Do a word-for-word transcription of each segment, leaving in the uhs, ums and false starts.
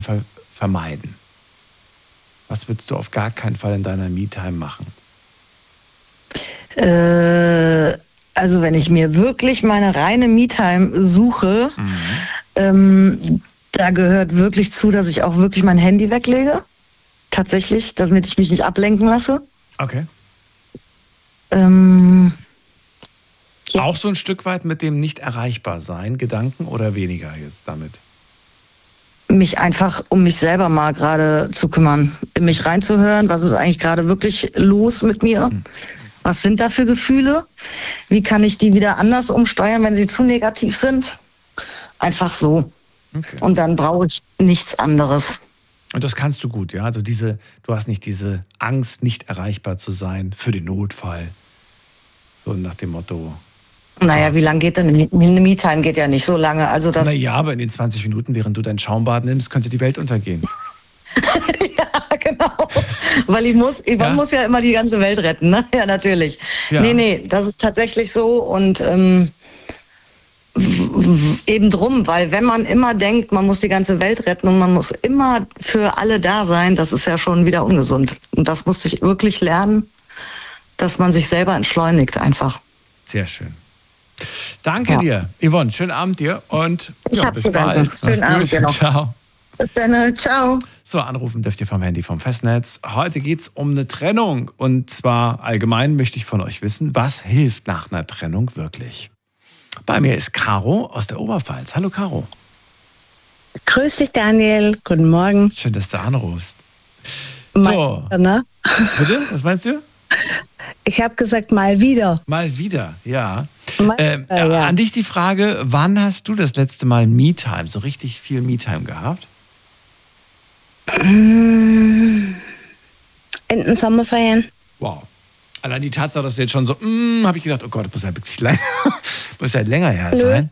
Fall vermeiden? Was würdest du auf gar keinen Fall in deiner Me-Time machen? Äh, also wenn ich mir wirklich meine reine Me-Time suche, Mhm. ähm, da gehört wirklich zu, dass ich auch wirklich mein Handy weglege. Tatsächlich, damit ich mich nicht ablenken lasse. Okay. Ähm, ja. Auch so ein Stück weit mit dem nicht erreichbar sein, Gedanken oder weniger jetzt damit? Mich einfach um mich selber mal gerade zu kümmern, in mich reinzuhören, was ist eigentlich gerade wirklich los mit mir? Mhm. Was sind da für Gefühle? Wie kann ich die wieder anders umsteuern, wenn sie zu negativ sind? Einfach so. Okay. Und dann brauche ich nichts anderes. Und das kannst du gut, ja? Also diese, du hast nicht diese Angst, nicht erreichbar zu sein für den Notfall. So nach dem Motto. Naja, Gott. wie lange geht denn eine Me-Time? Geht ja nicht so lange. Also das Naja, aber in den zwanzig Minuten, während du dein Schaumbad nimmst, könnte die Welt untergehen. ja, genau. Weil ich muss, ich, man Ja. muss ja immer die ganze Welt retten, ne? Ja, natürlich. Ja. Nee, nee, das ist tatsächlich so und ähm, eben drum, weil wenn man immer denkt, man muss die ganze Welt retten und man muss immer für alle da sein, das ist ja schon wieder ungesund. Und das musste ich wirklich lernen, dass man sich selber entschleunigt einfach. Sehr schön. Danke Ja. dir, Yvonne. Schönen Abend dir und Ich ja, hab bis zu danken. bald. Schönen Mach's Abend gut. dir noch. Ciao. Bis dann, ciao. So, anrufen dürft ihr vom Handy vom Festnetz. Heute geht es um eine Trennung. Und zwar allgemein möchte ich von euch wissen, was hilft nach einer Trennung wirklich? Bei mir ist Caro aus der Oberpfalz. Hallo Caro. Grüß dich, Daniel. Guten Morgen. Schön, dass du anrufst. Mal So, wieder, ne? bitte? Was meinst du? Ich habe gesagt, mal wieder. Mal wieder, ja. Mal, Ähm, äh, ja. An dich die Frage, wann hast du das letzte Mal Me-Time, so richtig viel Me-Time gehabt? In den Sommerferien. Wow. Allein die Tatsache, dass du jetzt schon so, mm, habe ich gedacht, oh Gott, das muss ja wirklich lang, muss ja länger her sein.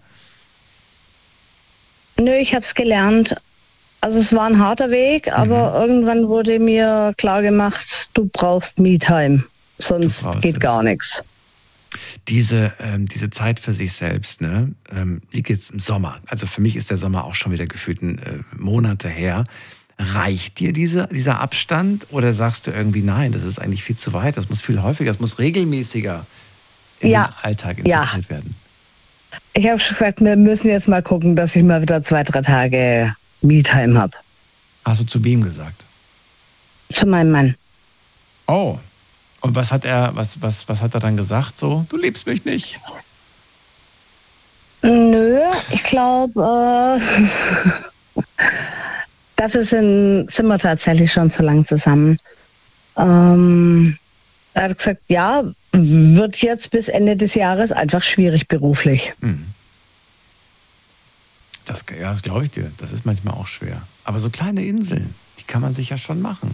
Nö, ich habe es gelernt. Also es war ein harter Weg, aber Mhm. irgendwann wurde mir klar gemacht, du brauchst Me-Time. Sonst brauchst geht es. gar nichts. Diese, ähm, diese Zeit für sich selbst, ne, ähm, liegt jetzt im Sommer. Also für mich ist der Sommer auch schon wieder gefühlt ein, äh, Monate her. Reicht dir diese, dieser Abstand oder sagst du irgendwie, nein, das ist eigentlich viel zu weit, das muss viel häufiger, das muss regelmäßiger in Ja. den Alltag Ja. integriert werden? Ich habe schon gesagt, wir müssen jetzt mal gucken, dass ich mal wieder zwei, drei Tage Me-Time habe. Hast du zu wem gesagt? Zu meinem Mann. Oh. Und was hat er, was, was, was hat er dann gesagt? So, du liebst mich nicht. Nö, ich glaube, äh, dafür sind, sind wir tatsächlich schon so lang zusammen. Ähm, er hat gesagt, ja, wird jetzt bis Ende des Jahres einfach schwierig beruflich. Hm. Das, ja, das glaube ich dir. Das ist manchmal auch schwer. Aber so kleine Inseln, die kann man sich ja schon machen.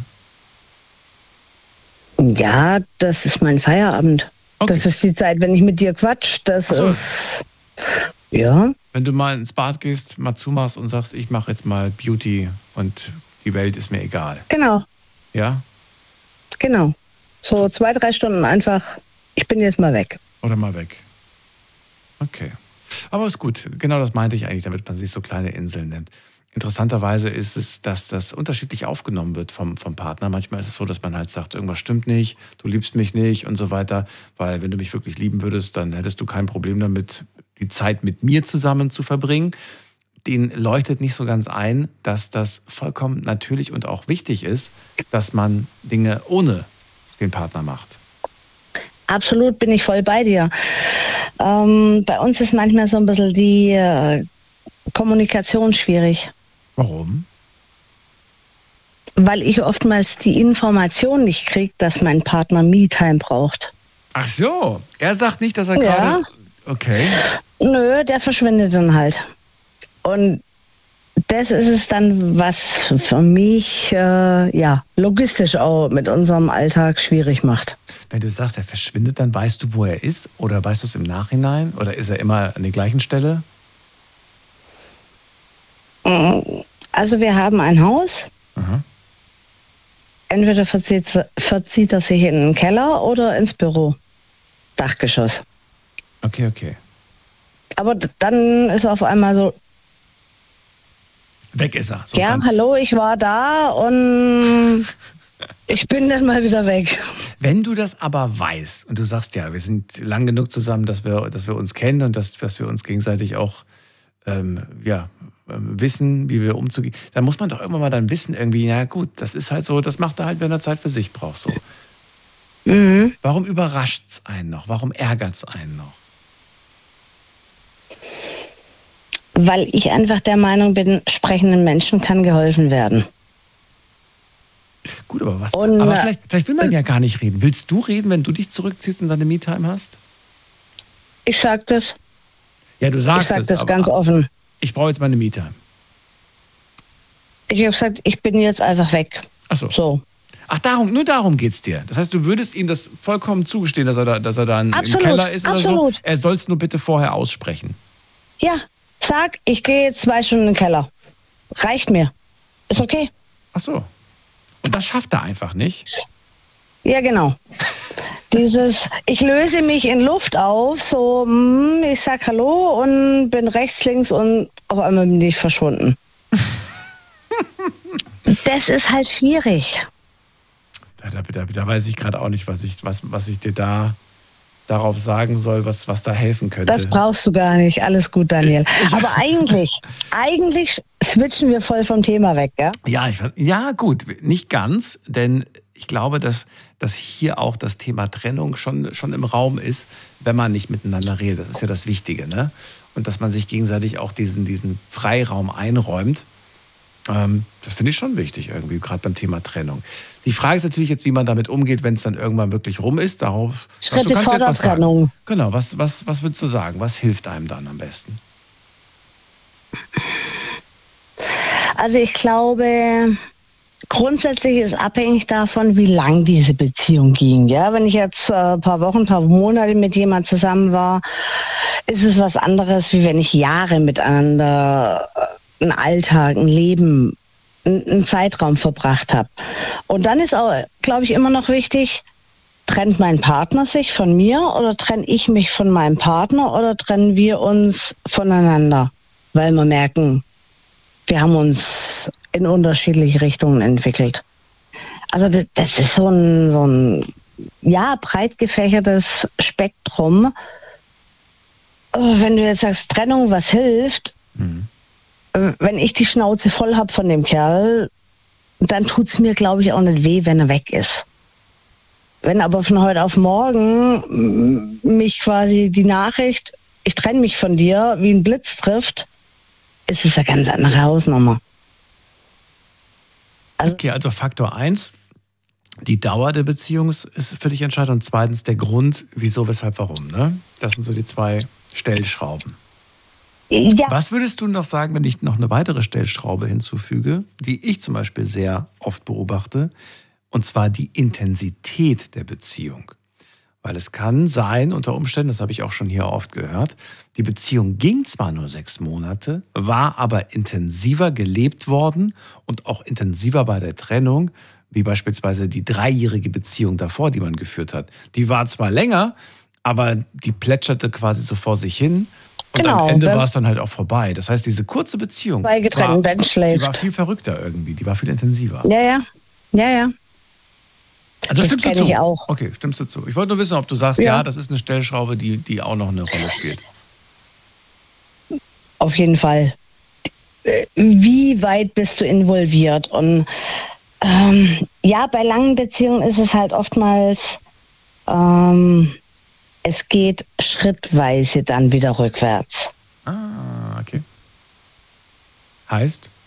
Ja, das ist mein Feierabend. Okay. Das ist die Zeit, wenn ich mit dir quatsch. Das Ach so. ist, ja, Wenn du mal ins Bad gehst, mal zumachst und sagst, ich mache jetzt mal Beauty und die Welt ist mir egal. genau, Ja? genau. So zwei, drei Stunden einfach, ich bin jetzt mal weg. Oder mal weg. Okay. Aber ist gut. Genau das meinte ich eigentlich, damit man sich so kleine Inseln nimmt. Interessanterweise ist es, dass das unterschiedlich aufgenommen wird vom, vom Partner. Manchmal ist es so, dass man halt sagt, irgendwas stimmt nicht, du liebst mich nicht und so weiter. Weil wenn du mich wirklich lieben würdest, dann hättest du kein Problem damit, die Zeit mit mir zusammen zu verbringen. Den leuchtet nicht so ganz ein, dass das vollkommen natürlich und auch wichtig ist, dass man Dinge ohne den Partner macht. Absolut, bin ich voll bei dir. Ähm, bei uns ist manchmal so ein bisschen die äh, Kommunikation schwierig, Warum? weil ich oftmals die Information nicht kriege, dass mein Partner Me-Time braucht. Ach so, er sagt nicht, dass er Ja. gerade... Okay. Nö, der verschwindet dann halt. Und das ist es dann, was für mich äh, ja logistisch auch mit unserem Alltag schwierig macht. Wenn du sagst, er verschwindet, dann weißt du, wo er ist? Oder weißt du es im Nachhinein? Oder ist er immer an der gleichen Stelle? Also wir haben ein Haus. Aha. Entweder verzieht, verzieht er sich in den Keller oder ins Büro. Dachgeschoss. Okay, okay. Aber d- dann ist er auf einmal so, Weg ist er. So ja, hallo, ich war da und ich bin dann mal wieder weg. Wenn du das aber weißt und du sagst, ja, wir sind lang genug zusammen, dass wir, dass wir uns kennen und dass, dass wir uns gegenseitig auch ähm, ja, wissen, wie wir umzugehen, dann muss man doch irgendwann mal dann wissen, irgendwie, ja gut, das ist halt so, das macht er halt, wenn er Zeit für sich braucht. So. Mhm. Warum überrascht es einen noch? Warum ärgert es einen noch? Weil ich einfach der Meinung bin, sprechenden Menschen kann geholfen werden. Gut, aber was? Und, aber vielleicht, vielleicht will man ja gar nicht reden. Willst du reden, wenn du dich zurückziehst und deine Me-Time hast? Ich sag das. Ja, du sagst ich sag es, das aber ganz offen. Ich brauche jetzt meine Me-Time. Ich habe gesagt, ich bin jetzt einfach weg. Ach so. so. Ach, darum, nur darum geht's dir. Das heißt, du würdest ihm das vollkommen zugestehen, dass er da, dass er da absolut, im Keller ist oder absolut. so. Er soll es nur bitte vorher aussprechen. Ja, sag, ich gehe jetzt zwei Stunden in den Keller. Reicht mir. Ist okay. Ach so. Und das schafft er einfach nicht? Ja, genau. Dieses, ich löse mich in Luft auf, so, ich sag Hallo und bin rechts, links und auf einmal bin ich verschwunden. Das ist halt schwierig. Da, da, da, da weiß ich gerade auch nicht, was ich, was, was ich dir da darauf sagen soll, was, was da helfen könnte. Das brauchst du gar nicht. Alles gut, Daniel. Aber eigentlich, eigentlich switchen wir voll vom Thema weg, ja? Ja, ich, ja, gut, nicht ganz, denn ich glaube, dass, dass hier auch das Thema Trennung schon, schon im Raum ist, wenn man nicht miteinander redet. Das ist ja das Wichtige, ne? Und dass man sich gegenseitig auch diesen, diesen Freiraum einräumt. Ähm, das finde ich schon wichtig irgendwie, gerade beim Thema Trennung. Die Frage ist natürlich jetzt, wie man damit umgeht, wenn es dann irgendwann wirklich rum ist. Darauf, Schritte vor der Trennung. Genau, was, was, was würdest du sagen? Was hilft einem dann am besten? Also ich glaube, grundsätzlich ist abhängig davon, wie lang diese Beziehung ging. Ja, wenn ich jetzt ein äh, paar Wochen, ein paar Monate mit jemand zusammen war, ist es was anderes, wie wenn ich Jahre miteinander äh, einen Alltag, ein Leben, einen, einen Zeitraum verbracht habe. Und dann ist auch, glaube ich, immer noch wichtig, trennt mein Partner sich von mir oder trenne ich mich von meinem Partner oder trennen wir uns voneinander? Weil wir merken, wir haben uns in unterschiedliche Richtungen entwickelt. Also das, das ist so ein, so ein ja, breit gefächertes Spektrum. Wenn du jetzt sagst, Trennung, was hilft, mhm. wenn ich die Schnauze voll habe von dem Kerl, dann tut es mir, glaube ich, auch nicht weh, wenn er weg ist. Wenn aber von heute auf morgen mich quasi die Nachricht, ich trenne mich von dir, wie ein Blitz trifft, ist es eine ganz andere Hausnummer. Also okay, also Faktor eins, die Dauer der Beziehung ist für dich entscheidend und zweitens der Grund, wieso, weshalb, warum. Ne? Das sind so die zwei Stellschrauben. Ja. Was würdest du noch sagen, wenn ich noch eine weitere Stellschraube hinzufüge, die ich zum Beispiel sehr oft beobachte, und zwar die Intensität der Beziehung? Weil es kann sein, unter Umständen, das habe ich auch schon hier oft gehört, die Beziehung ging zwar nur sechs Monate, war aber intensiver gelebt worden und auch intensiver bei der Trennung, wie beispielsweise die dreijährige Beziehung davor, die man geführt hat. Die war zwar länger, aber die plätscherte quasi so vor sich hin und genau, am Ende war es dann halt auch vorbei. Das heißt, diese kurze Beziehung bei getrennten war, Bett schläft. die war viel verrückter irgendwie, die war viel intensiver. Ja, ja, ja, ja. Also das stimmst du kenn zu? ich auch. Okay, stimmst du zu. Ich wollte nur wissen, ob du sagst, ja, ja das ist eine Stellschraube, die, die auch noch eine Rolle spielt. Auf jeden Fall. Wie weit bist du involviert? Und ähm, ja, bei langen Beziehungen ist es halt oftmals, ähm, es geht schrittweise dann wieder rückwärts. Ah, okay. Heißt?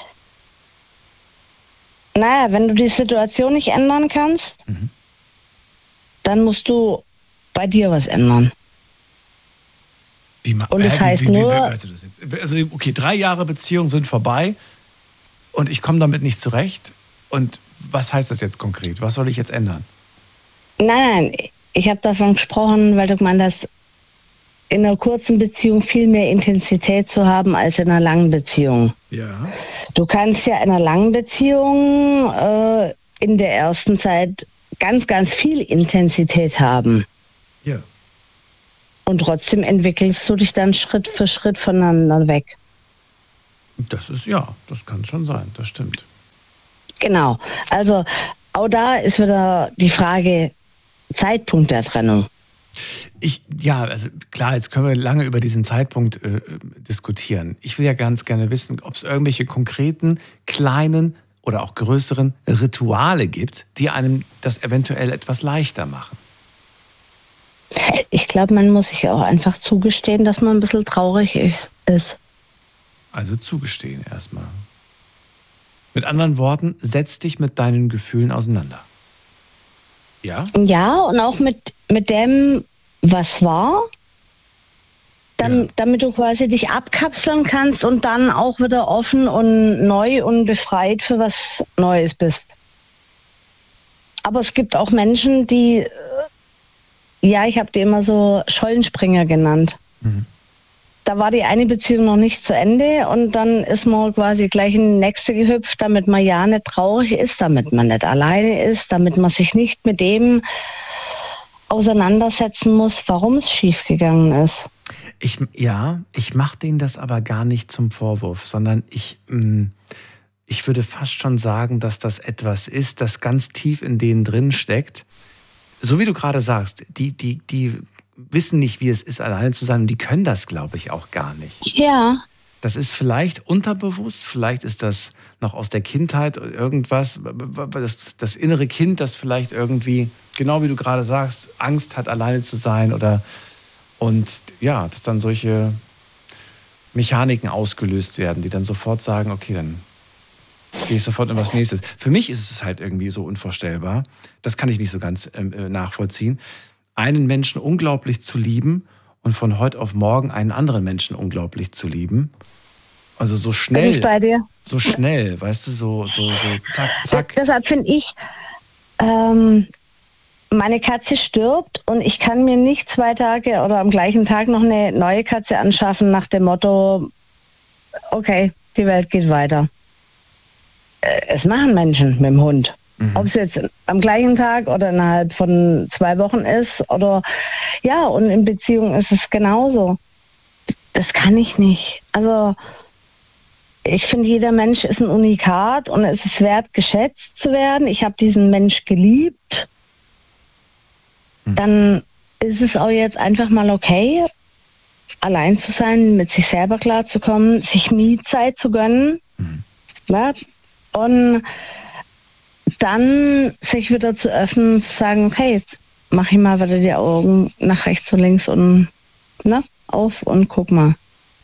Naja, wenn du die Situation nicht ändern kannst, mhm. dann musst du bei dir was ändern. Wie, und das äh, heißt wie, wie, nur... Wie, weißt du das jetzt? Also okay, drei Jahre Beziehung sind vorbei und ich komme damit nicht zurecht. Und was heißt das jetzt konkret? Was soll ich jetzt ändern? Nein, nein, ich habe davon gesprochen, weil du gemeint hast, in einer kurzen Beziehung viel mehr Intensität zu haben als in einer langen Beziehung. Ja. Du kannst ja in einer langen Beziehung äh, in der ersten Zeit ganz, ganz viel Intensität haben. Ja. Und trotzdem entwickelst du dich dann Schritt für Schritt voneinander weg. Das ist, ja, das kann schon sein, das stimmt. Genau. Also auch da ist wieder die Frage Zeitpunkt der Trennung. Ich, ja, also klar, jetzt können wir lange über diesen Zeitpunkt äh, diskutieren. Ich will ja ganz gerne wissen, ob es irgendwelche konkreten, kleinen oder auch größeren Rituale gibt, die einem das eventuell etwas leichter machen. Ich glaube, man muss sich auch einfach zugestehen, dass man ein bisschen traurig ist. Also zugestehen erstmal. Mit anderen Worten, setz dich mit deinen Gefühlen auseinander. Ja? Ja, und auch mit, mit dem, was war, dann, ja. damit du quasi dich abkapseln kannst und dann auch wieder offen und neu und befreit für was Neues bist. Aber es gibt auch Menschen, die, ja, ich habe die immer so Schollenspringer genannt. Mhm. Da war die eine Beziehung noch nicht zu Ende und dann ist man quasi gleich in die nächste gehüpft, damit man ja nicht traurig ist, damit man nicht alleine ist, damit man sich nicht mit dem auseinandersetzen muss, warum es schiefgegangen ist. Ich, ja, ich mache denen das aber gar nicht zum Vorwurf, sondern ich, ich würde fast schon sagen, dass das etwas ist, das ganz tief in denen drin steckt. So wie du gerade sagst, die, die, die wissen nicht, wie es ist, alleine zu sein und die können das, glaube ich, auch gar nicht. Ja. Das ist vielleicht unterbewusst, vielleicht ist das noch aus der Kindheit irgendwas, das, das innere Kind, das vielleicht irgendwie, genau wie du gerade sagst, Angst hat, alleine zu sein oder und ja, dass dann solche Mechaniken ausgelöst werden, die dann sofort sagen, okay, dann gehe ich sofort in was Nächstes. Für mich ist es halt irgendwie so unvorstellbar, das kann ich nicht so ganz äh, nachvollziehen, einen Menschen unglaublich zu lieben und von heute auf morgen einen anderen Menschen unglaublich zu lieben. Also so schnell. Bin ich bei dir? So schnell, weißt du, so, so, so zack, zack. Deshalb finde ich, ähm, meine Katze stirbt und ich kann mir nicht zwei Tage oder am gleichen Tag noch eine neue Katze anschaffen nach dem Motto, okay, die Welt geht weiter. Es machen Menschen mit dem Hund. Mhm. Ob es jetzt am gleichen Tag oder innerhalb von zwei Wochen ist oder ja, und in Beziehung ist es genauso. Das kann ich nicht. Also ich finde, jeder Mensch ist ein Unikat und es ist wert, geschätzt zu werden. Ich habe diesen Mensch geliebt. Mhm. Dann ist es auch jetzt einfach mal okay, allein zu sein, mit sich selber klarzukommen, sich Mietzeit zu gönnen. Mhm. Ja? Und dann sich wieder zu öffnen, zu sagen, okay, jetzt mach ich mal wieder die Augen nach rechts und links und ne, auf und guck mal.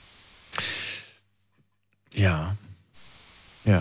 Ja. Ja.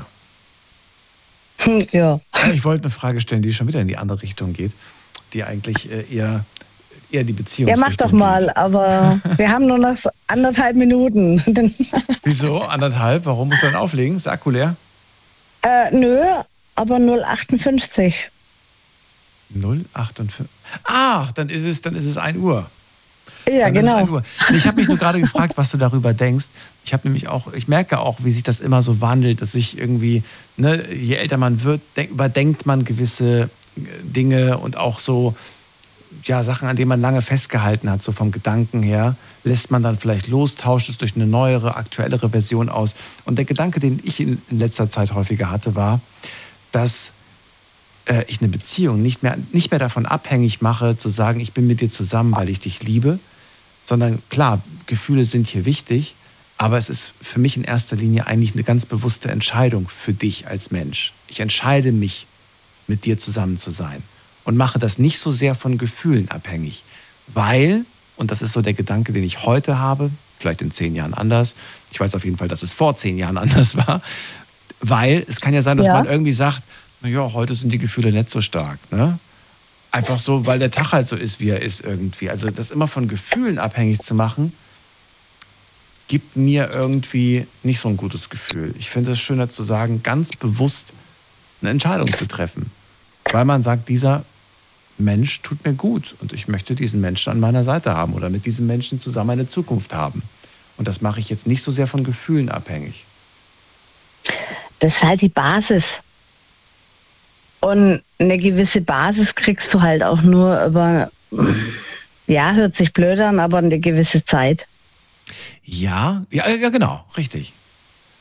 Ja. Ich wollte eine Frage stellen, die schon wieder in die andere Richtung geht, die eigentlich eher, eher die Beziehungsrichtung Ja, mach doch mal, geht. Aber wir haben nur noch anderthalb Minuten. Wieso? Anderthalb? Warum musst du dann auflegen? Ist der Akku leer? Äh, nö, aber null achtundfünfzig. null achtundfünfzig. Ah, dann ist es, dann ist es ein Uhr. Ja, dann genau. Ist es ein Uhr. Ich habe mich nur gerade gefragt, was du darüber denkst. Ich habe nämlich auch, ich merke auch, wie sich das immer so wandelt, dass sich irgendwie, ne, je älter man wird, denk, überdenkt man gewisse Dinge und auch so, ja, Sachen, an denen man lange festgehalten hat, so vom Gedanken her, lässt man dann vielleicht los, tauscht es durch eine neuere, aktuellere Version aus. Und der Gedanke, den ich in letzter Zeit häufiger hatte, war, dass äh, ich eine Beziehung nicht mehr, nicht mehr davon abhängig mache, zu sagen, ich bin mit dir zusammen, weil ich dich liebe, sondern klar, Gefühle sind hier wichtig, aber es ist für mich in erster Linie eigentlich eine ganz bewusste Entscheidung für dich als Mensch. Ich entscheide mich, mit dir zusammen zu sein und mache das nicht so sehr von Gefühlen abhängig, weil, und das ist so der Gedanke, den ich heute habe, vielleicht in zehn Jahren anders, ich weiß auf jeden Fall, dass es vor zehn Jahren anders war, weil es kann ja sein, dass ja. man irgendwie sagt, naja, heute sind die Gefühle nicht so stark, ne? Einfach so, weil der Tag halt so ist, wie er ist irgendwie. Also das immer von Gefühlen abhängig zu machen, gibt mir irgendwie nicht so ein gutes Gefühl. Ich finde es schöner zu sagen, ganz bewusst eine Entscheidung zu treffen. Weil man sagt, dieser Mensch tut mir gut und ich möchte diesen Menschen an meiner Seite haben oder mit diesem Menschen zusammen eine Zukunft haben. Und das mache ich jetzt nicht so sehr von Gefühlen abhängig. Das ist halt die Basis. Und eine gewisse Basis kriegst du halt auch nur über, ja, hört sich blöd an, aber eine gewisse Zeit. Ja, ja, ja, genau, richtig.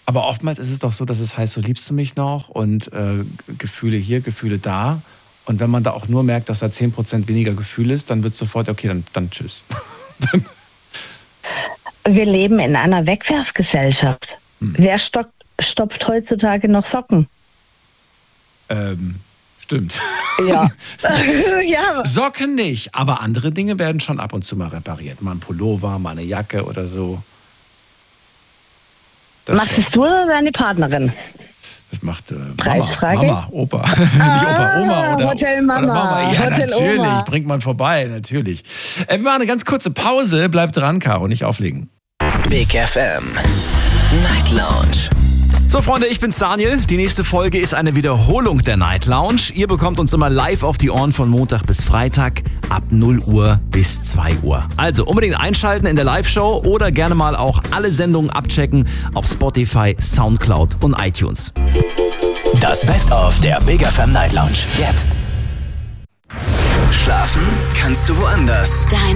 Aber oftmals ist es doch so, dass es heißt, so liebst du mich noch und äh, Gefühle hier, Gefühle da. Und wenn man da auch nur merkt, dass da zehn Prozent weniger Gefühl ist, dann wird sofort, okay, dann, dann tschüss. dann. Wir leben in einer Wegwerfgesellschaft. Hm. Wer stoppt, stopft heutzutage noch Socken? Ähm, stimmt. Ja. ja. Socken nicht, aber andere Dinge werden schon ab und zu mal repariert. Mal ein Pullover, mal eine Jacke oder so. Das Machst es du oder deine Partnerin? Das macht äh, Mama, Preisfrage? Mama, Opa. Ah, Nicht Opa, Oma oder Hotel Mama. Oder Mama. Ja, Hotel natürlich. Oma. Bringt man vorbei, natürlich. Äh, wir machen eine ganz kurze Pause. Bleibt dran, Caro, nicht auflegen. Big F M Night Lounge. So Freunde, ich bin's Daniel. Die nächste Folge ist eine Wiederholung der Night Lounge. Ihr bekommt uns immer live auf die Ohren von Montag bis Freitag ab null Uhr bis zwei Uhr. Also unbedingt einschalten in der Live-Show oder gerne mal auch alle Sendungen abchecken auf Spotify, Soundcloud und iTunes. Das Best-of der Big F M Night Lounge. Jetzt. Schlafen kannst du woanders. Dein